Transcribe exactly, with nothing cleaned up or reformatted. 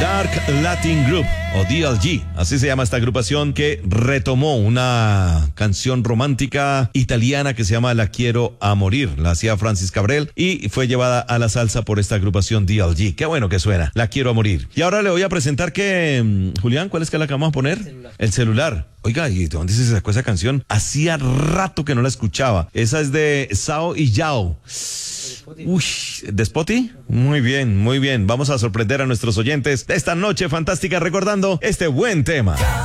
Dark Latin Group, o D L G, así se llama esta agrupación que retomó una canción romántica italiana que se llama La Quiero a Morir. La hacía Francis Cabrel y fue llevada a la salsa por esta agrupación D L G. Qué bueno que suena, La Quiero a Morir. Y ahora le voy a presentar que, Julián, ¿cuál es que la que vamos a poner? El celular. El celular. Oiga, ¿y de dónde se sacó esa canción? Hacía rato que no la escuchaba. Esa es de Sao y Yao. Uy, ¿de Spotty? Muy bien, muy bien. Vamos a sorprender a nuestros oyentes de esta noche fantástica recordando este buen tema.